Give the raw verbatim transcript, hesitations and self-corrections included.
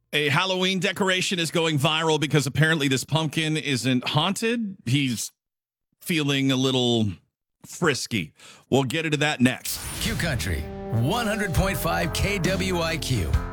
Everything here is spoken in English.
A Halloween decoration is going viral because apparently this pumpkin isn't haunted. He's feeling a little frisky. We'll get into that next. Q Country, one hundred point five K W I Q.